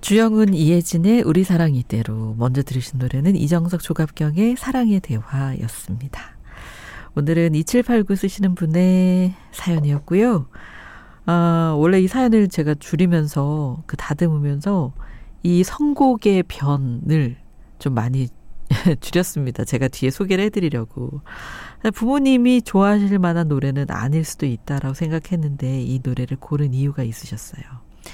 주영은 이혜진의 우리 사랑 이대로, 먼저 들으신 노래는 이정석 조갑경의 사랑의 대화였습니다. 오늘은 2789 쓰시는 분의 사연이었고요. 원래 이 사연을 제가 줄이면서 다듬으면서 이 선곡의 변을 좀 많이 줄였습니다. 제가 뒤에 소개를 해드리려고. 부모님이 좋아하실 만한 노래는 아닐 수도 있다라고 생각했는데 이 노래를 고른 이유가 있으셨어요.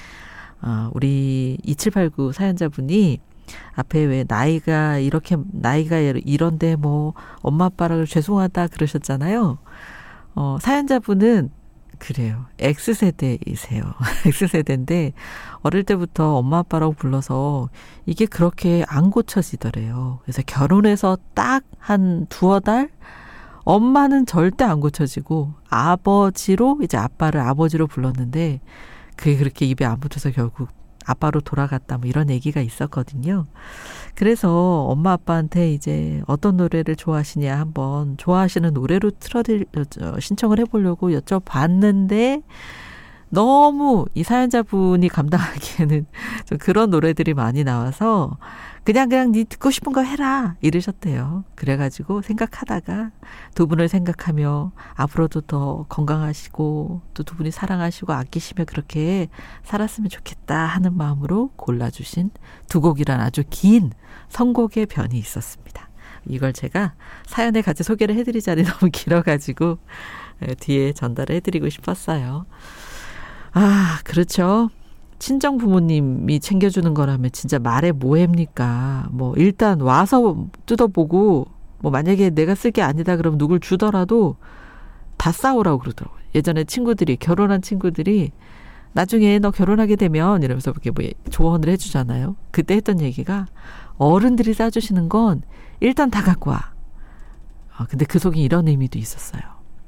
우리 2789 사연자분이 앞에 왜 나이가 이런데 뭐 엄마 아빠라 죄송하다 그러셨잖아요. 사연자분은 그래요. X세대이세요. X세대인데 어릴 때부터 엄마 아빠라고 불러서 이게 그렇게 안 고쳐지더래요. 그래서 결혼해서 딱 한 두어 달 엄마는 절대 안 고쳐지고 아버지로 이제 아빠를 아버지로 불렀는데 그게 그렇게 입에 안 붙어서 결국 아빠로 돌아갔다 뭐 이런 얘기가 있었거든요. 그래서 엄마 아빠한테 이제 어떤 노래를 좋아하시냐 한번 좋아하시는 노래로 신청을 해보려고 여쭤봤는데 너무 이 사연자분이 감당하기에는 좀 그런 노래들이 많이 나와서 그냥 네 듣고 싶은 거 해라 이러셨대요. 그래가지고 생각하다가 두 분을 생각하며 앞으로도 더 건강하시고 또 두 분이 사랑하시고 아끼시며 그렇게 살았으면 좋겠다 하는 마음으로 골라주신 두 곡이란 아주 긴 선곡의 변이 있었습니다. 이걸 제가 사연에 같이 소개를 해드리자니 너무 길어가지고 뒤에 전달을 해드리고 싶었어요. 그렇죠. 친정 부모님이 챙겨주는 거라면 진짜 말해 뭐합니까? 뭐 일단 와서 뜯어보고 뭐 만약에 내가 쓸 게 아니다 그러면 누굴 주더라도 다 싸우라고 그러더라고요. 예전에 결혼한 친구들이 나중에 너 결혼하게 되면 이러면서 이렇게 뭐 조언을 해주잖아요. 그때 했던 얘기가 어른들이 싸주시는 건 일단 다 갖고 와. 근데 그 속에 이런 의미도 있었어요.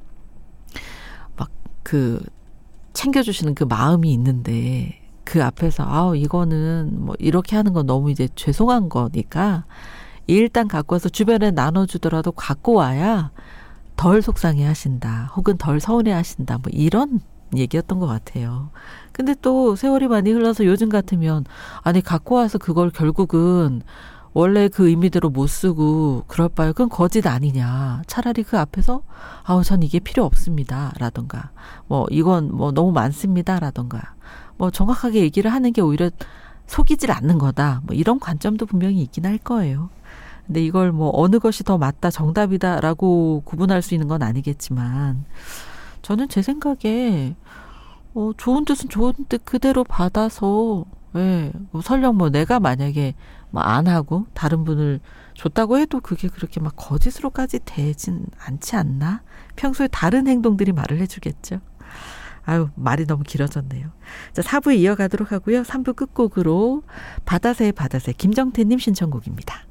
챙겨주시는 그 마음이 있는데 그 앞에서 이거는 뭐 이렇게 하는 건 너무 이제 죄송한 거니까 일단 갖고 와서 주변에 나눠주더라도 갖고 와야 덜 속상해 하신다 혹은 덜 서운해 하신다 뭐 이런 얘기였던 것 같아요. 근데 또 세월이 많이 흘러서 요즘 같으면 갖고 와서 그걸 결국은 원래 그 의미대로 못 쓰고 그럴 바에 그건 거짓 아니냐. 차라리 그 앞에서 전 이게 필요 없습니다 라던가 뭐 이건 뭐 너무 많습니다 라던가 뭐 정확하게 얘기를 하는 게 오히려 속이질 않는 거다. 뭐 이런 관점도 분명히 있긴 할 거예요. 근데 이걸 뭐 어느 것이 더 맞다 정답이다라고 구분할 수 있는 건 아니겠지만 저는 제 생각에 좋은 뜻은 좋은 뜻 그대로 받아서 설령 뭐 내가 만약에 뭐 안 하고 다른 분을 줬다고 해도 그게 그렇게 막 거짓으로까지 되진 않지 않나? 평소에 다른 행동들이 말을 해주겠죠. 말이 너무 길어졌네요. 자, 4부에 이어가도록 하고요. 3부 끝곡으로 바다새 김정태님 신청곡입니다.